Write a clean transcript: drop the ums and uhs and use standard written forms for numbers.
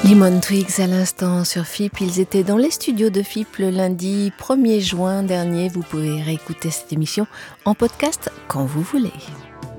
Lemon Twigs à l'instant sur FIP, ils étaient dans les studios de FIP le lundi 1er juin dernier. Vous pouvez réécouter cette émission en podcast quand vous voulez.